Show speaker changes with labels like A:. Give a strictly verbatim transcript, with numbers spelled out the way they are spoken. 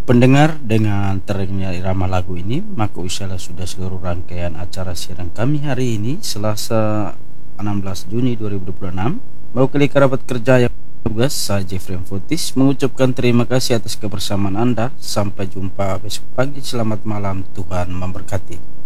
A: Pendengar, dengan terenggnya irama lagu ini, maka usialah sudah seluruh rangkaian acara siaran kami hari ini, Selasa enam belas Juni dua ribu dua puluh enam. Mewakili kerabat kerja yang bertugas, saya Jeffrey Fotis mengucapkan terima kasih atas kebersamaan Anda. Sampai jumpa besok pagi. Selamat malam, Tuhan memberkati.